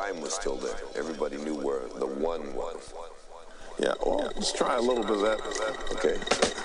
time was still there. Everybody knew where the one was. Yeah, well, let's try a little bit of that. Okay.